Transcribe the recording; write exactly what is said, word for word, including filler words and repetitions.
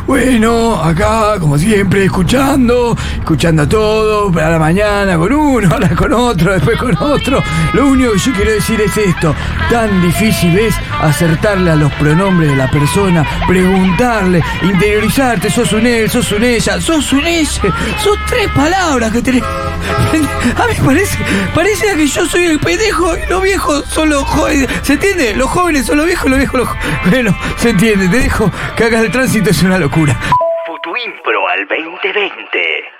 Bueno, acá, como siempre, escuchando, escuchando a todos, a la mañana con uno, ahora con otro, después con otro. Lo único que yo quiero decir es esto: tan difícil es acertarle a los pronombres de la persona, preguntarle, interiorizarte, sos un él, sos un ella, sos un ella, son tres palabras que tenés. A mí parece, parece que yo soy el pendejo y los viejos son los jóvenes. ¿Se entiende? Los jóvenes son los viejos, los viejos los jóvenes. Bueno, se entiende, te dejo que hagas el tránsito, es una locura. Futuimpro al veinte veinte.